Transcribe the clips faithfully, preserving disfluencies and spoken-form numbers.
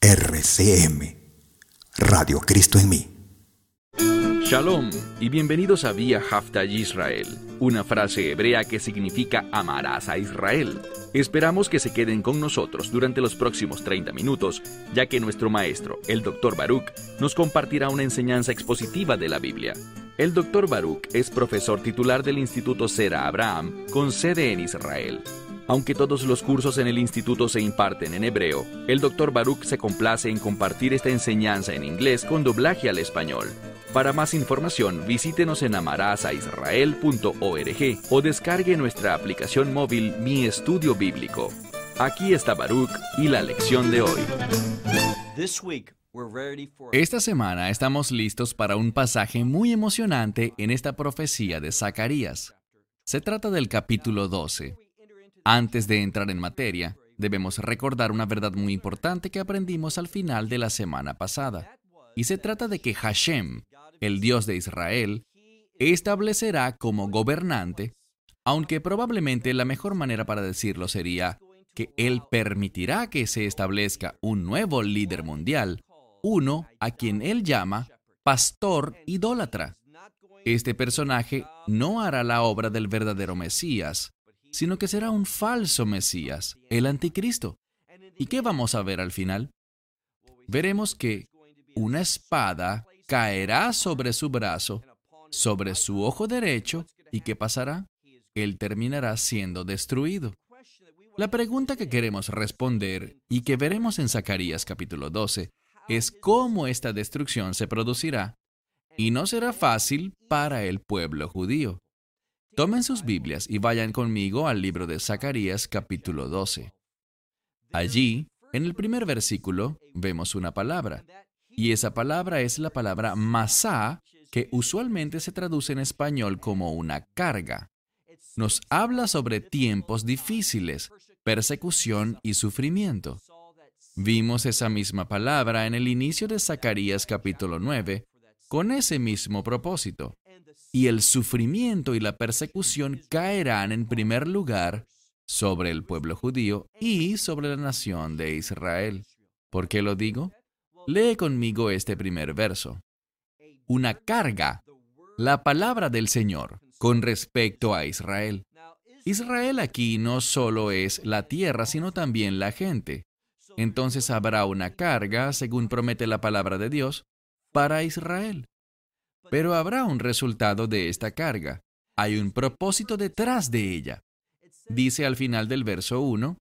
R C M, Radio Cristo en mí. Shalom y bienvenidos a Vía Hafta Yisrael, una frase hebrea que significa amarás a Israel. Esperamos que se queden con nosotros durante los próximos treinta minutos, ya que nuestro maestro, el doctor Baruch, nos compartirá una enseñanza expositiva de la Biblia. El doctor Baruch es profesor titular del Instituto Sera Abraham, con sede en Israel. Aunque todos los cursos en el instituto se imparten en hebreo, el doctor Baruch se complace en compartir esta enseñanza en inglés con doblaje al español. Para más información, visítenos en amarasaisrael punto org o descargue nuestra aplicación móvil Mi Estudio Bíblico. Aquí está Baruch y la lección de hoy. Esta semana estamos listos para un pasaje muy emocionante en esta profecía de Zacarías. Se trata del capítulo doce. Antes de entrar en materia, debemos recordar una verdad muy importante que aprendimos al final de la semana pasada. Y se trata de que Hashem, el Dios de Israel, establecerá como gobernante, aunque probablemente la mejor manera para decirlo sería que Él permitirá que se establezca un nuevo líder mundial, uno a quien Él llama pastor idólatra. Este personaje no hará la obra del verdadero Mesías, sino que será un falso Mesías, el anticristo. ¿Y qué vamos a ver al final? Veremos que una espada caerá sobre su brazo, sobre su ojo derecho, ¿y qué pasará? Él terminará siendo destruido. La pregunta que queremos responder y que veremos en Zacarías capítulo doce es cómo esta destrucción se producirá, y no será fácil para el pueblo judío. Tomen sus Biblias y vayan conmigo al libro de Zacarías capítulo doce. Allí, en el primer versículo, vemos una palabra, y esa palabra es la palabra masá, que usualmente se traduce en español como una carga. Nos habla sobre tiempos difíciles, persecución y sufrimiento. Vimos esa misma palabra en el inicio de Zacarías capítulo nueve, con ese mismo propósito. Y el sufrimiento y la persecución caerán en primer lugar sobre el pueblo judío y sobre la nación de Israel. ¿Por qué lo digo? Lee conmigo este primer verso. Una carga, la palabra del Señor, con respecto a Israel. Israel aquí no solo es la tierra, sino también la gente. Entonces habrá una carga, según promete la palabra de Dios, para Israel. Pero habrá un resultado de esta carga. Hay un propósito detrás de ella. Dice al final del verso uno,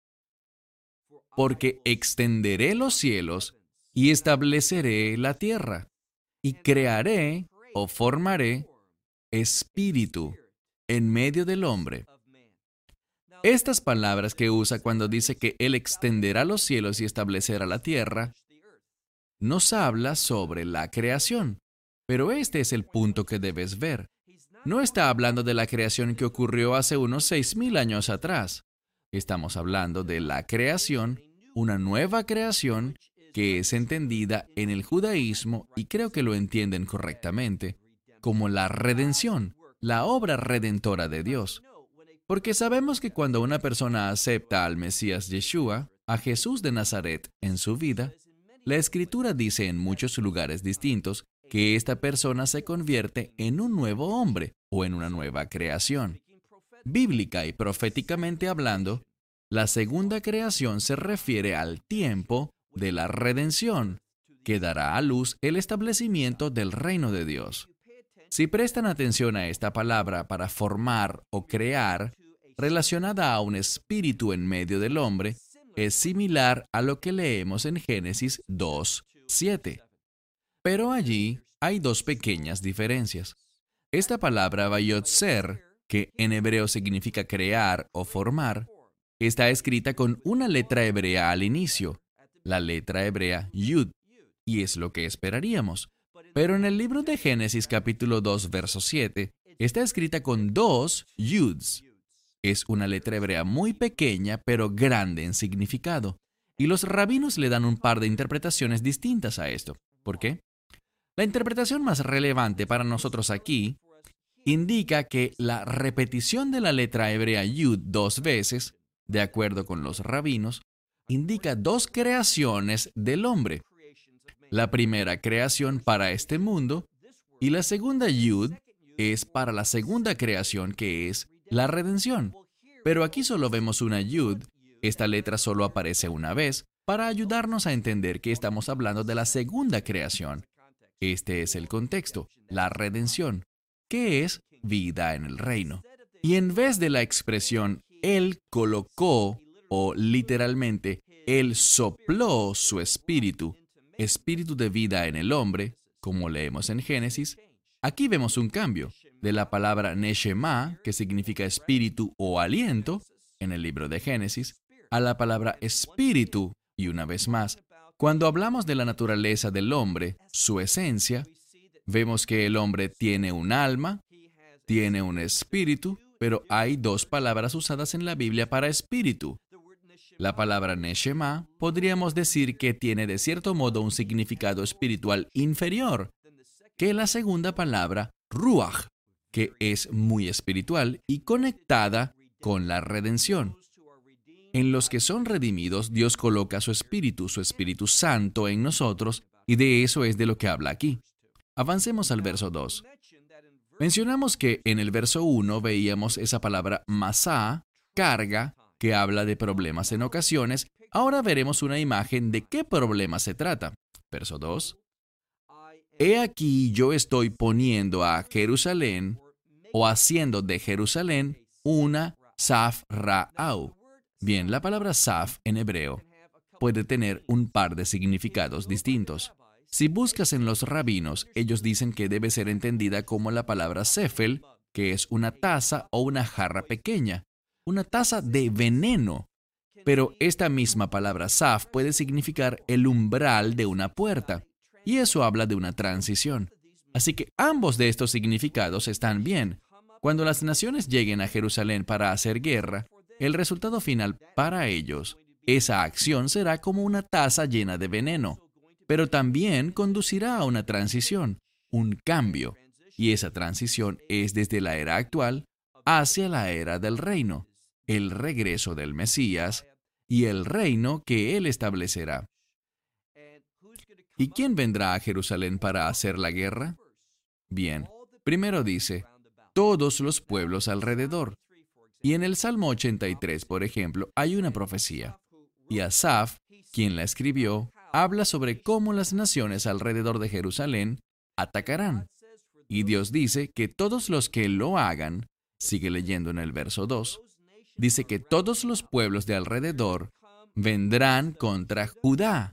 porque extenderé los cielos y estableceré la tierra, y crearé o formaré espíritu en medio del hombre. Estas palabras que usa cuando dice que Él extenderá los cielos y establecerá la tierra, nos habla sobre la creación. Pero este es el punto que debes ver. No está hablando de la creación que ocurrió hace unos seis mil años atrás. Estamos hablando de la creación, una nueva creación que es entendida en el judaísmo, y creo que lo entienden correctamente, como la redención, la obra redentora de Dios. Porque sabemos que cuando una persona acepta al Mesías Yeshua, a Jesús de Nazaret, en su vida, la Escritura dice en muchos lugares distintos que esta persona se convierte en un nuevo hombre o en una nueva creación. Bíblica y proféticamente hablando, la segunda creación se refiere al tiempo de la redención, que dará a luz el establecimiento del reino de Dios. Si prestan atención a esta palabra para formar o crear, relacionada a un espíritu en medio del hombre, es similar a lo que leemos en Génesis dos siete. Pero allí hay dos pequeñas diferencias. Esta palabra vayotzer, que en hebreo significa crear o formar, está escrita con una letra hebrea al inicio, la letra hebrea Yud, y es lo que esperaríamos. Pero en el libro de Génesis capítulo dos, verso siete, está escrita con dos Yuds. Es una letra hebrea muy pequeña, pero grande en significado. Y los rabinos le dan un par de interpretaciones distintas a esto. ¿Por qué? La interpretación más relevante para nosotros aquí indica que la repetición de la letra hebrea Yud dos veces, de acuerdo con los rabinos, indica dos creaciones del hombre. La primera creación para este mundo y la segunda Yud es para la segunda creación, que es la redención. Pero aquí solo vemos una Yud. Esta letra solo aparece una vez para ayudarnos a entender que estamos hablando de la segunda creación. Este es el contexto, la redención, que es vida en el reino. Y en vez de la expresión Él colocó, o literalmente, Él sopló su espíritu, espíritu de vida en el hombre, como leemos en Génesis, aquí vemos un cambio de la palabra neshama, que significa espíritu o aliento, en el libro de Génesis, a la palabra espíritu, y una vez más, cuando hablamos de la naturaleza del hombre, su esencia, vemos que el hombre tiene un alma, tiene un espíritu, pero hay dos palabras usadas en la Biblia para espíritu. La palabra neshama podríamos decir que tiene de cierto modo un significado espiritual inferior que la segunda palabra ruach, que es muy espiritual y conectada con la redención. En los que son redimidos, Dios coloca su Espíritu, su Espíritu Santo en nosotros, y de eso es de lo que habla aquí. Avancemos al verso dos. Mencionamos que en el verso uno veíamos esa palabra masá, carga, que habla de problemas en ocasiones. Ahora veremos una imagen de qué problema se trata. Verso dos. He aquí yo estoy poniendo a Jerusalén, o haciendo de Jerusalén, una Saf-Ra'au. Bien, la palabra Saf en hebreo puede tener un par de significados distintos. Si buscas en los rabinos, ellos dicen que debe ser entendida como la palabra Sefel, que es una taza o una jarra pequeña, una taza de veneno. Pero esta misma palabra Saf puede significar el umbral de una puerta, y eso habla de una transición. Así que ambos de estos significados están bien. Cuando las naciones lleguen a Jerusalén para hacer guerra, el resultado final para ellos, esa acción será como una taza llena de veneno, pero también conducirá a una transición, un cambio, y esa transición es desde la era actual hacia la era del reino, el regreso del Mesías y el reino que Él establecerá. ¿Y quién vendrá a Jerusalén para hacer la guerra? Bien, primero dice, todos los pueblos alrededor. Y en el Salmo ochenta y tres, por ejemplo, hay una profecía. Y Asaf, quien la escribió, habla sobre cómo las naciones alrededor de Jerusalén atacarán. Y Dios dice que todos los que lo hagan, sigue leyendo en el verso dos, dice que todos los pueblos de alrededor vendrán contra Judá.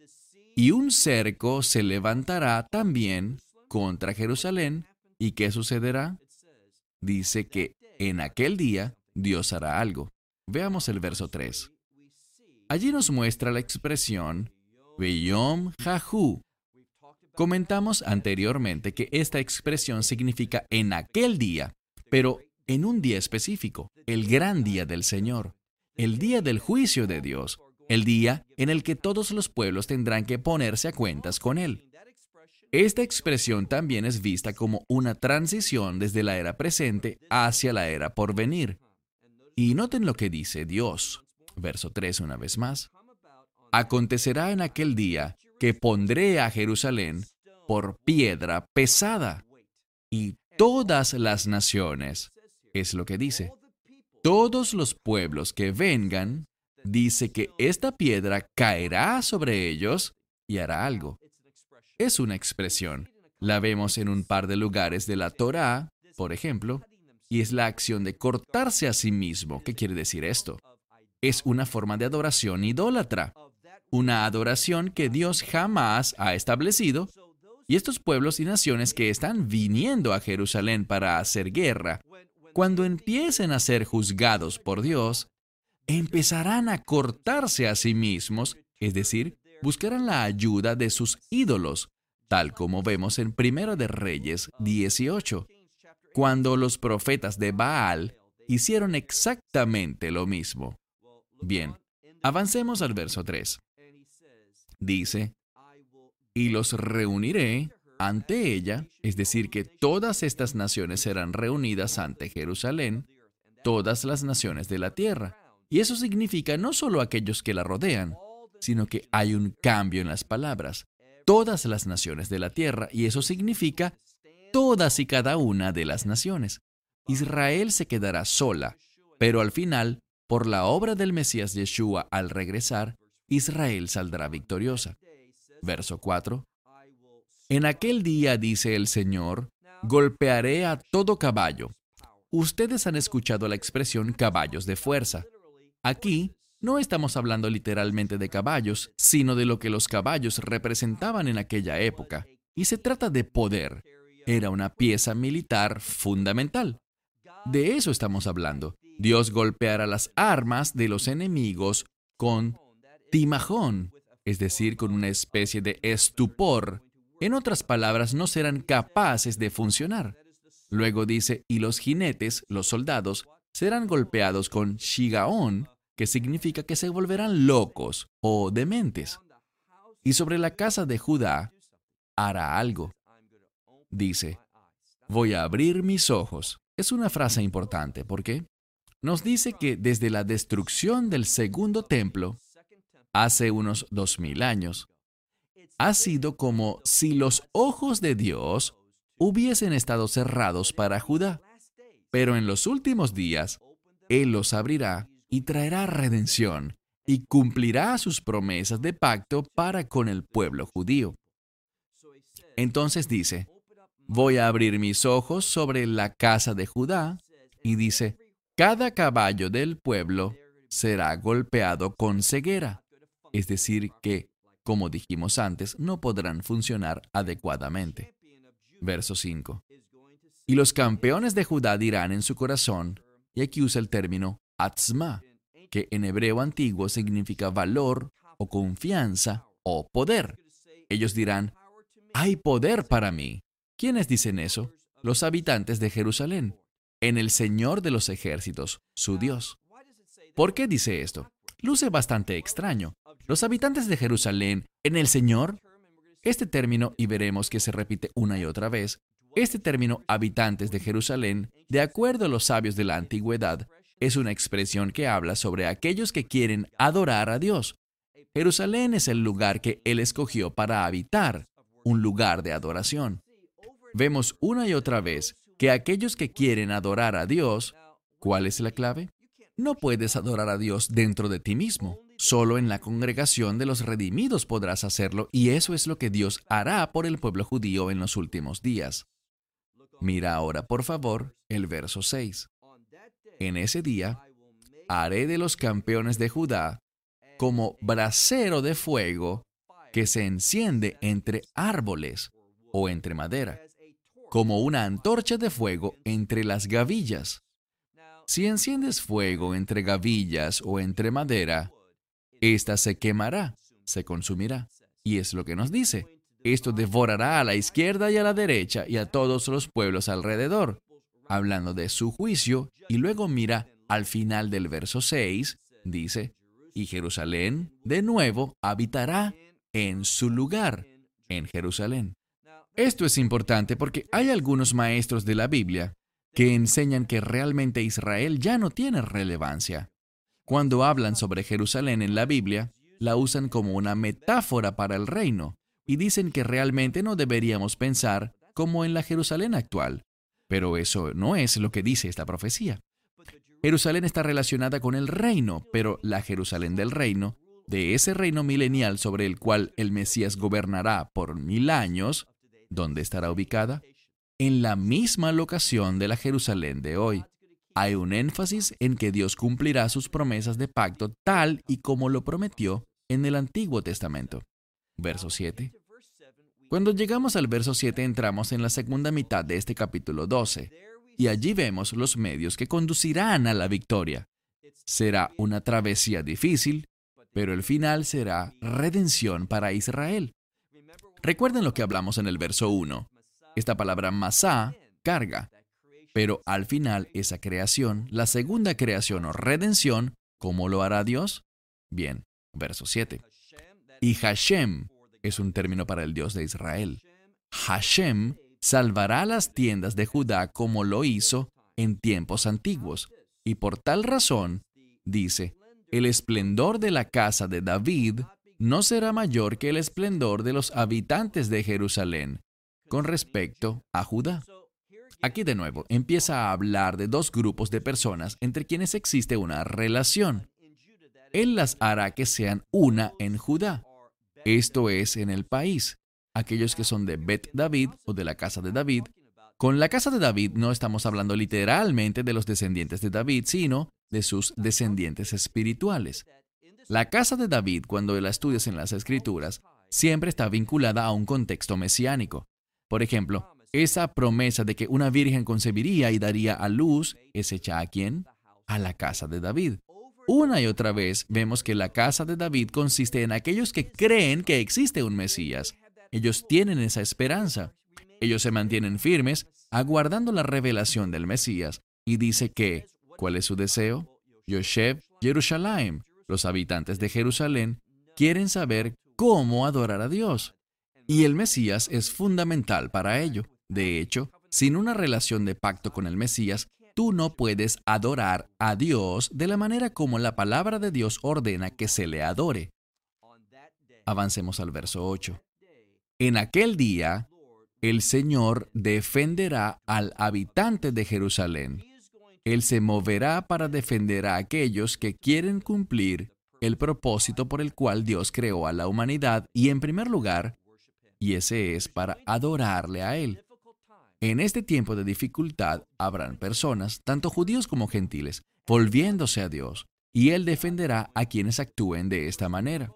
Y un cerco se levantará también contra Jerusalén. ¿Y qué sucederá? Dice que en aquel día Dios hará algo. Veamos el verso tres. Allí nos muestra la expresión Beyom Jahu. Comentamos anteriormente que esta expresión significa en aquel día, pero en un día específico, el gran día del Señor, el día del juicio de Dios, el día en el que todos los pueblos tendrán que ponerse a cuentas con Él. Esta expresión también es vista como una transición desde la era presente hacia la era por venir. Y noten lo que dice Dios. Verso tres una vez más. Acontecerá en aquel día que pondré a Jerusalén por piedra pesada, y todas las naciones, es lo que dice, todos los pueblos que vengan, dice que esta piedra caerá sobre ellos y hará algo. Es una expresión. La vemos en un par de lugares de la Torá, por ejemplo, y es la acción de cortarse a sí mismo. ¿Qué quiere decir esto? Es una forma de adoración idólatra, una adoración que Dios jamás ha establecido, y estos pueblos y naciones que están viniendo a Jerusalén para hacer guerra, cuando empiecen a ser juzgados por Dios, empezarán a cortarse a sí mismos, es decir, buscarán la ayuda de sus ídolos, tal como vemos en Primero de Reyes dieciocho, cuando los profetas de Baal hicieron exactamente lo mismo. Bien, avancemos al verso tres. Dice, y los reuniré ante ella, es decir, que todas estas naciones serán reunidas ante Jerusalén, todas las naciones de la tierra. Y eso significa no solo aquellos que la rodean, sino que hay un cambio en las palabras. Todas las naciones de la tierra, y eso significa todas y cada una de las naciones. Israel se quedará sola, pero al final, por la obra del Mesías Yeshua al regresar, Israel saldrá victoriosa. Verso cuatro. En aquel día, dice el Señor, golpearé a todo caballo. Ustedes han escuchado la expresión caballos de fuerza. Aquí no estamos hablando literalmente de caballos, sino de lo que los caballos representaban en aquella época. Y se trata de poder. Era una pieza militar fundamental. De eso estamos hablando. Dios golpeará las armas de los enemigos con timajón, es decir, con una especie de estupor. En otras palabras, no serán capaces de funcionar. Luego dice, y los jinetes, los soldados, serán golpeados con shigaón, que significa que se volverán locos o dementes. Y sobre la casa de Judá hará algo. Dice, voy a abrir mis ojos. Es una frase importante, ¿por qué? Nos dice que desde la destrucción del segundo templo, hace unos dos mil años, ha sido como si los ojos de Dios hubiesen estado cerrados para Judá. Pero en los últimos días, Él los abrirá y traerá redención y cumplirá sus promesas de pacto para con el pueblo judío. Entonces dice, voy a abrir mis ojos sobre la casa de Judá, y dice, cada caballo del pueblo será golpeado con ceguera. Es decir, que, como dijimos antes, no podrán funcionar adecuadamente. Verso cinco. Y los campeones de Judá dirán en su corazón, y aquí usa el término atzma, que en hebreo antiguo significa valor o confianza o poder. Ellos dirán, hay poder para mí. ¿Quiénes dicen eso? Los habitantes de Jerusalén, en el Señor de los ejércitos, su Dios. ¿Por qué dice esto? Luce bastante extraño. Los habitantes de Jerusalén, en el Señor. Este término, y veremos que se repite una y otra vez, este término habitantes de Jerusalén, de acuerdo a los sabios de la antigüedad, es una expresión que habla sobre aquellos que quieren adorar a Dios. Jerusalén es el lugar que Él escogió para habitar, un lugar de adoración. Vemos una y otra vez que aquellos que quieren adorar a Dios, ¿cuál es la clave? No puedes adorar a Dios dentro de ti mismo. Solo en la congregación de los redimidos podrás hacerlo, y eso es lo que Dios hará por el pueblo judío en los últimos días. Mira ahora, por favor, el verso seis. En ese día, haré de los campeones de Judá como brasero de fuego que se enciende entre árboles o entre madera, como una antorcha de fuego entre las gavillas. Si enciendes fuego entre gavillas o entre madera, ésta se quemará, se consumirá. Y es lo que nos dice. Esto devorará a la izquierda y a la derecha y a todos los pueblos alrededor, hablando de su juicio. Y luego mira al final del verso seis, dice, y Jerusalén de nuevo habitará en su lugar, en Jerusalén. Esto es importante porque hay algunos maestros de la Biblia que enseñan que realmente Israel ya no tiene relevancia. Cuando hablan sobre Jerusalén en la Biblia, la usan como una metáfora para el reino y dicen que realmente no deberíamos pensar como en la Jerusalén actual. Pero eso no es lo que dice esta profecía. Jerusalén está relacionada con el reino, pero la Jerusalén del reino, de ese reino milenial sobre el cual el Mesías gobernará por mil años, ¿dónde estará ubicada? En la misma locación de la Jerusalén de hoy. Hay un énfasis en que Dios cumplirá sus promesas de pacto tal y como lo prometió en el Antiguo Testamento. Verso siete. Cuando llegamos al verso siete entramos en la segunda mitad de este capítulo doce, y allí vemos los medios que conducirán a la victoria. Será una travesía difícil, pero el final será redención para Israel. Recuerden lo que hablamos en el verso uno. Esta palabra masá, carga. Pero al final, esa creación, la segunda creación o redención, ¿cómo lo hará Dios? Bien, verso siete. Y Hashem es un término para el Dios de Israel. Hashem salvará las tiendas de Judá como lo hizo en tiempos antiguos. Y por tal razón, dice, el esplendor de la casa de David no será mayor que el esplendor de los habitantes de Jerusalén con respecto a Judá. Aquí de nuevo empieza a hablar de dos grupos de personas entre quienes existe una relación. Él las hará que sean una en Judá. Esto es en el país. Aquellos que son de Bet David o de la casa de David. Con la casa de David no estamos hablando literalmente de los descendientes de David, sino de sus descendientes espirituales. La casa de David, cuando la estudias en las Escrituras, siempre está vinculada a un contexto mesiánico. Por ejemplo, esa promesa de que una virgen concebiría y daría a luz es hecha ¿a quién? A la casa de David. Una y otra vez vemos que la casa de David consiste en aquellos que creen que existe un Mesías. Ellos tienen esa esperanza. Ellos se mantienen firmes, aguardando la revelación del Mesías. Y dice que, ¿cuál es su deseo? Yoshev Jerusalem. Los habitantes de Jerusalén quieren saber cómo adorar a Dios. Y el Mesías es fundamental para ello. De hecho, sin una relación de pacto con el Mesías, tú no puedes adorar a Dios de la manera como la palabra de Dios ordena que se le adore. Avancemos al verso ocho. En aquel día, el Señor defenderá al habitante de Jerusalén. Él se moverá para defender a aquellos que quieren cumplir el propósito por el cual Dios creó a la humanidad y en primer lugar, y ese es para adorarle a Él. En este tiempo de dificultad habrán personas, tanto judíos como gentiles, volviéndose a Dios, y Él defenderá a quienes actúen de esta manera.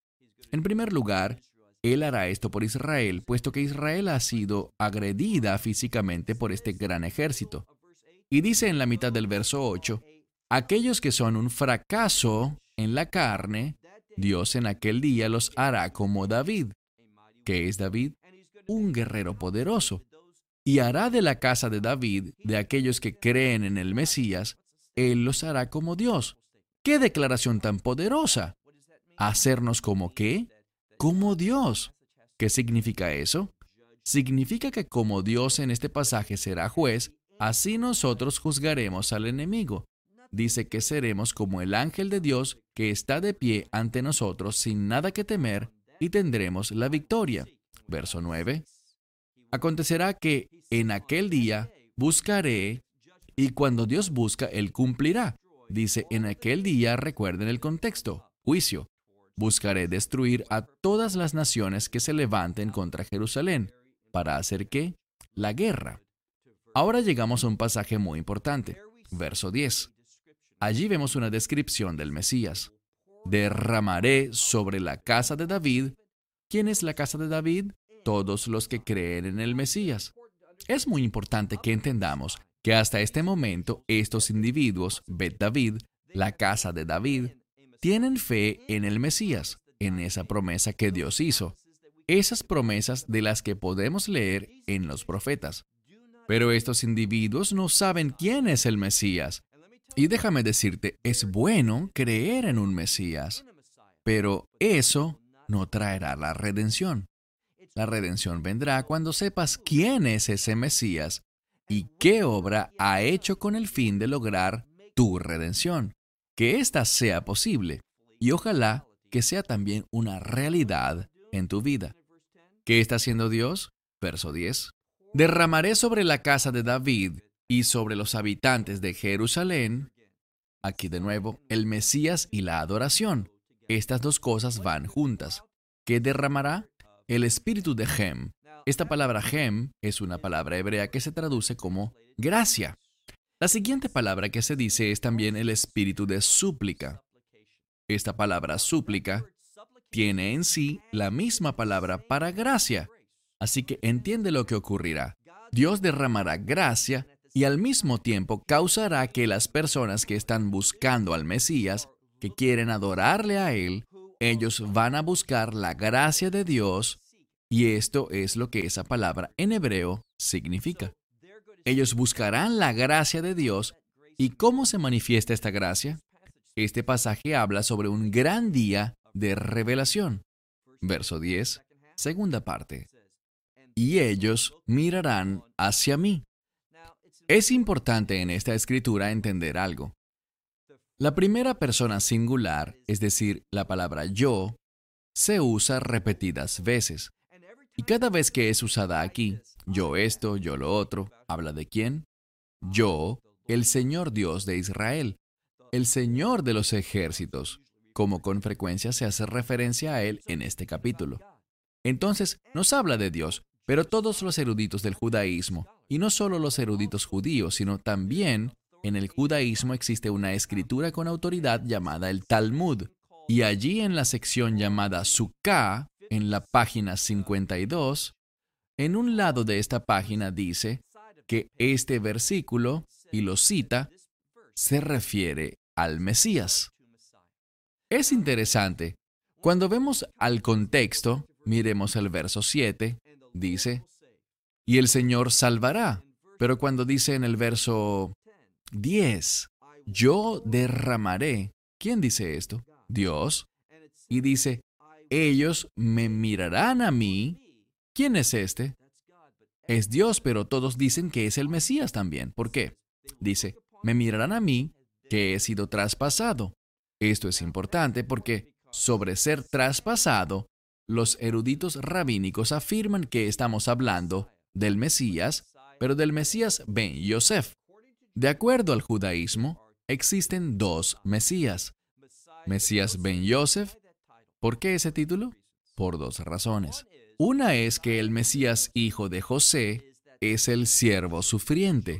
En primer lugar, Él hará esto por Israel, puesto que Israel ha sido agredida físicamente por este gran ejército. Y dice en la mitad del verso ocho, aquellos que son un fracaso en la carne, Dios en aquel día los hará como David. ¿Qué es David? Un guerrero poderoso. Y hará de la casa de David, de aquellos que creen en el Mesías, Él los hará como Dios. ¡Qué declaración tan poderosa! ¿Hacernos como qué? Como Dios. ¿Qué significa eso? Significa que como Dios en este pasaje será juez, así nosotros juzgaremos al enemigo. Dice que seremos como el ángel de Dios que está de pie ante nosotros sin nada que temer y tendremos la victoria. Verso nueve. Acontecerá que en aquel día buscaré y cuando Dios busca, Él cumplirá. Dice en aquel día, recuerden el contexto, juicio. Buscaré destruir a todas las naciones que se levanten contra Jerusalén. ¿Para hacer qué? La guerra. Ahora llegamos a un pasaje muy importante. Verso diez. Allí vemos una descripción del Mesías. Derramaré sobre la casa de David. ¿Quién es la casa de David? Todos los que creen en el Mesías. Es muy importante que entendamos que hasta este momento estos individuos, Bet David, la casa de David, tienen fe en el Mesías, en esa promesa que Dios hizo. Esas promesas de las que podemos leer en los profetas. Pero estos individuos no saben quién es el Mesías. Y déjame decirte, es bueno creer en un Mesías, pero eso no traerá la redención. La redención vendrá cuando sepas quién es ese Mesías y qué obra ha hecho con el fin de lograr tu redención. Que ésta sea posible y ojalá que sea también una realidad en tu vida. ¿Qué está haciendo Dios? Verso diez. Derramaré sobre la casa de David y sobre los habitantes de Jerusalén. Aquí de nuevo, el Mesías y la adoración. Estas dos cosas van juntas. ¿Qué derramará? El espíritu de Gem. Esta palabra Gem es una palabra hebrea que se traduce como gracia. La siguiente palabra que se dice es también el espíritu de súplica. Esta palabra súplica tiene en sí la misma palabra para gracia. Así que entiende lo que ocurrirá. Dios derramará gracia y al mismo tiempo causará que las personas que están buscando al Mesías, que quieren adorarle a Él, ellos van a buscar la gracia de Dios y esto es lo que esa palabra en hebreo significa. Ellos buscarán la gracia de Dios. ¿Y cómo se manifiesta esta gracia? Este pasaje habla sobre un gran día de revelación. Verso diez, segunda parte. Y ellos mirarán hacia mí. Es importante en esta escritura entender algo. La primera persona singular, es decir, la palabra yo, se usa repetidas veces. Y cada vez que es usada aquí, yo esto, yo lo otro, ¿habla de quién? Yo, el Señor Dios de Israel, el Señor de los ejércitos, como con frecuencia se hace referencia a Él en este capítulo. Entonces, nos habla de Dios, pero todos los eruditos del judaísmo, y no solo los eruditos judíos, sino también en el judaísmo existe una escritura con autoridad llamada el Talmud, y allí en la sección llamada Sukkah, en la página cincuenta y dos, en un lado de esta página dice que este versículo, y lo cita, se refiere al Mesías. Es interesante. Cuando vemos al contexto, miremos el verso siete, dice, y el Señor salvará. Pero cuando dice en el verso diez, yo derramaré, ¿quién dice esto? Dios. Y dice, ellos me mirarán a mí. ¿Quién es este? Es Dios, pero todos dicen que es el Mesías también. ¿Por qué? Dice, me mirarán a mí, que he sido traspasado. Esto es importante porque sobre ser traspasado, los eruditos rabínicos afirman que estamos hablando del Mesías, pero del Mesías Ben Yosef. De acuerdo al judaísmo, existen dos Mesías. Mesías Ben Yosef. ¿Por qué ese título? Por dos razones. Una es que el Mesías hijo de José es el siervo sufriente.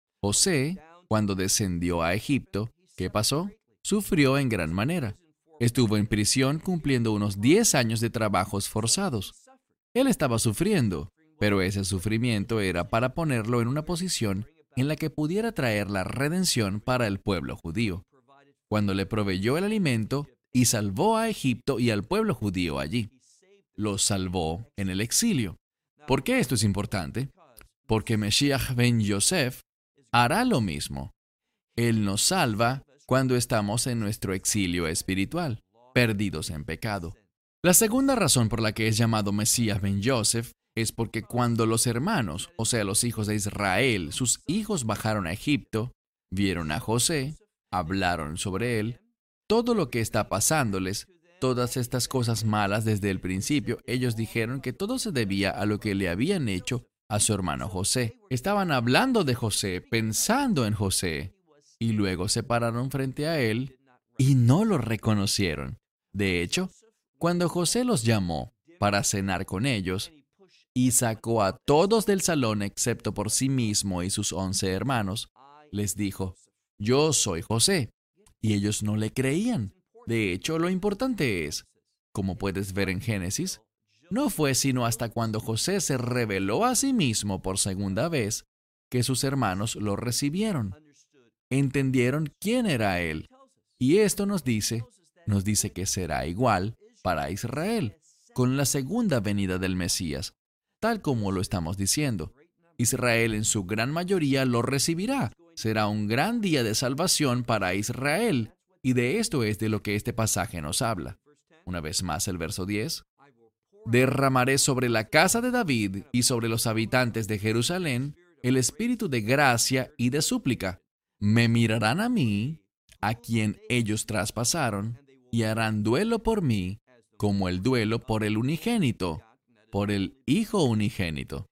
José, cuando descendió a Egipto, ¿qué pasó? Sufrió en gran manera. Estuvo en prisión cumpliendo unos diez años de trabajos forzados. Él estaba sufriendo, pero ese sufrimiento era para ponerlo en una posición en la que pudiera traer la redención para el pueblo judío. Cuando le proveyó el alimento y salvó a Egipto y al pueblo judío allí. Los salvó en el exilio. ¿Por qué esto es importante? Porque Mesías Ben Yosef hará lo mismo. Él nos salva cuando estamos en nuestro exilio espiritual, perdidos en pecado. La segunda razón por la que es llamado Mesías Ben Yosef es porque cuando los hermanos, o sea, los hijos de Israel, sus hijos bajaron a Egipto, vieron a José, hablaron sobre él, todo lo que está pasándoles, todas estas cosas malas desde el principio, ellos dijeron que todo se debía a lo que le habían hecho a su hermano José. Estaban hablando de José, pensando en José, y luego se pararon frente a él y no lo reconocieron. De hecho, cuando José los llamó para cenar con ellos y sacó a todos del salón excepto por sí mismo y sus once hermanos, les dijo, yo soy José. Y ellos no le creían. De hecho, lo importante es, como puedes ver en Génesis, no fue sino hasta cuando José se reveló a sí mismo por segunda vez que sus hermanos lo recibieron. Entendieron quién era él. Y esto nos dice, nos dice que será igual para Israel, con la segunda venida del Mesías, tal como lo estamos diciendo. Israel en su gran mayoría lo recibirá. Será un gran día de salvación para Israel. Y de esto es de lo que este pasaje nos habla. Una vez más el verso diez. Derramaré sobre la casa de David y sobre los habitantes de Jerusalén el espíritu de gracia y de súplica. Me mirarán a mí, a quien ellos traspasaron, y harán duelo por mí, como el duelo por el unigénito, por el hijo unigénito.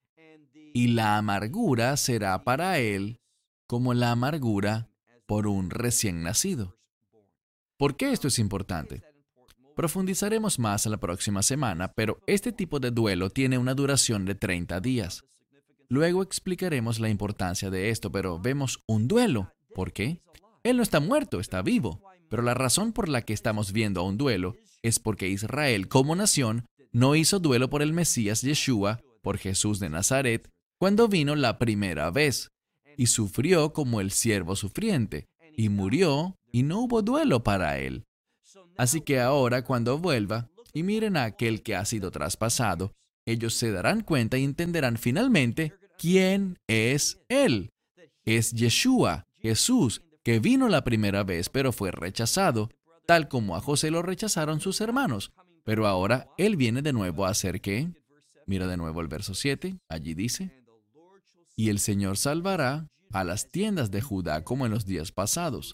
Y la amargura será para él como la amargura por un recién nacido. ¿Por qué esto es importante? Profundizaremos más la próxima semana, pero este tipo de duelo tiene una duración de treinta días. Luego explicaremos la importancia de esto, pero vemos un duelo. ¿Por qué? Él no está muerto, está vivo. Pero la razón por la que estamos viendo un duelo es porque Israel, como nación, no hizo duelo por el Mesías Yeshua, por Jesús de Nazaret, cuando vino la primera vez, y sufrió como el siervo sufriente, y murió, y no hubo duelo para él. Así que ahora, cuando vuelva, y miren a aquel que ha sido traspasado, ellos se darán cuenta y entenderán finalmente quién es él. Es Yeshua, Jesús, que vino la primera vez, pero fue rechazado, tal como a José lo rechazaron sus hermanos. Pero ahora él viene de nuevo a hacer ¿qué? Mira de nuevo el verso siete, allí dice, y el Señor salvará a las tiendas de Judá como en los días pasados,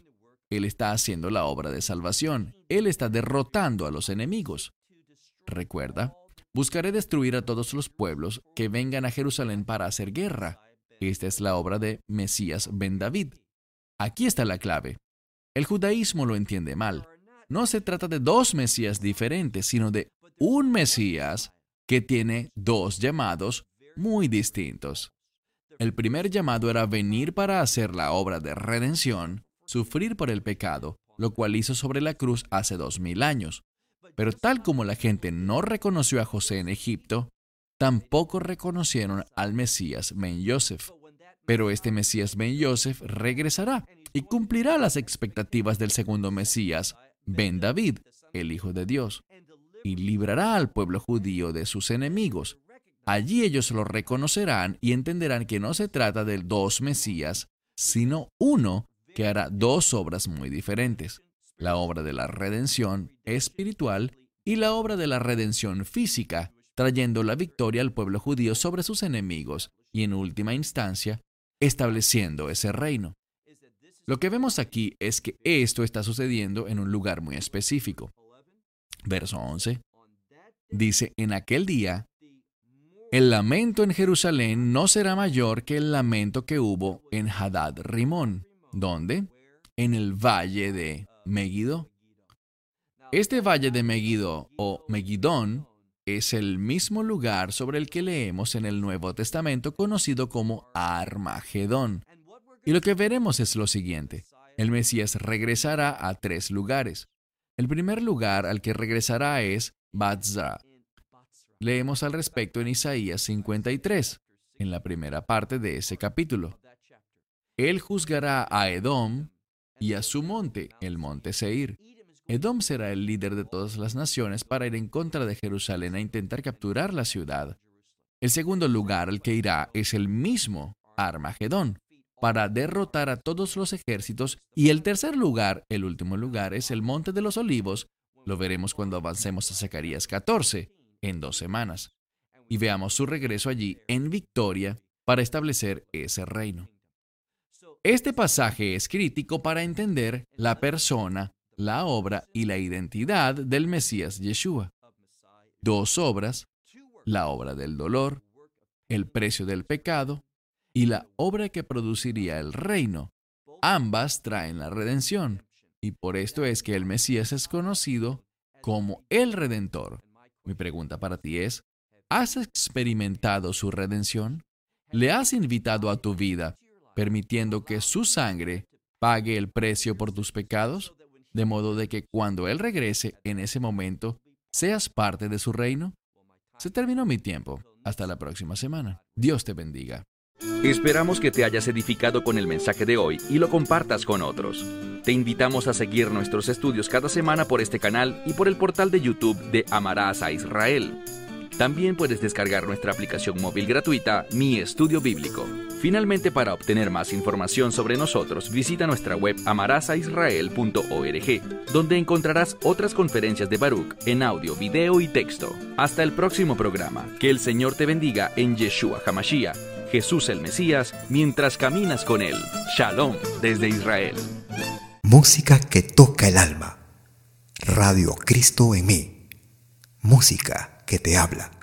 Él está haciendo la obra de salvación. Él está derrotando a los enemigos. Recuerda, buscaré destruir a todos los pueblos que vengan a Jerusalén para hacer guerra. Esta es la obra de Mesías ben David. Aquí está la clave. El judaísmo lo entiende mal. No se trata de dos Mesías diferentes, sino de un Mesías que tiene dos llamados muy distintos. El primer llamado era venir para hacer la obra de redención, sufrir por el pecado, lo cual hizo sobre la cruz hace dos mil años. Pero tal como la gente no reconoció a José en Egipto, tampoco reconocieron al Mesías ben Yosef. Pero este Mesías ben Yosef regresará y cumplirá las expectativas del segundo Mesías, ben David, el Hijo de Dios, y librará al pueblo judío de sus enemigos. Allí ellos lo reconocerán y entenderán que no se trata de dos Mesías, sino uno que hará dos obras muy diferentes: la obra de la redención espiritual y la obra de la redención física, trayendo la victoria al pueblo judío sobre sus enemigos y, en última instancia, estableciendo ese reino. Lo que vemos aquí es que esto está sucediendo en un lugar muy específico. Verso once dice: en aquel día, el lamento en Jerusalén no será mayor que el lamento que hubo en Hadad Rimón. ¿Dónde? En el valle de Megiddo. Este valle de Megiddo o Megidón es el mismo lugar sobre el que leemos en el Nuevo Testamento conocido como Armagedón. Y lo que veremos es lo siguiente: el Mesías regresará a tres lugares. El primer lugar al que regresará es Batzra. Leemos al respecto en Isaías cincuenta y tres, en la primera parte de ese capítulo. Él juzgará a Edom y a su monte, el monte Seir. Edom será el líder de todas las naciones para ir en contra de Jerusalén a intentar capturar la ciudad. El segundo lugar al que irá es el mismo Armagedón, para derrotar a todos los ejércitos. Y el tercer lugar, el último lugar, es el Monte de los Olivos. Lo veremos cuando avancemos a Zacarías catorce, en dos semanas, y veamos su regreso allí en victoria para establecer ese reino. Este pasaje es crítico para entender la persona, la obra y la identidad del Mesías Yeshua. Dos obras: la obra del dolor, el precio del pecado, y la obra que produciría el reino. Ambas traen la redención, y por esto es que el Mesías es conocido como el Redentor. Mi pregunta para ti es: ¿has experimentado su redención? ¿Le has invitado a tu vida, permitiendo que su sangre pague el precio por tus pecados? De modo de que cuando Él regrese, en ese momento, seas parte de su reino. Se terminó mi tiempo. Hasta la próxima semana. Dios te bendiga. Esperamos que te hayas edificado con el mensaje de hoy y lo compartas con otros. Te invitamos a seguir nuestros estudios cada semana por este canal y por el portal de YouTube de Amarás a Israel. También puedes descargar nuestra aplicación móvil gratuita, Mi Estudio Bíblico. Finalmente, para obtener más información sobre nosotros, visita nuestra web amarás a israel punto org, donde encontrarás otras conferencias de Baruch en audio, video y texto. Hasta el próximo programa. Que el Señor te bendiga en Yeshua HaMashiach, Jesús el Mesías, mientras caminas con Él. Shalom desde Israel. Música que toca el alma. Radio Cristo en mí. Música que te habla.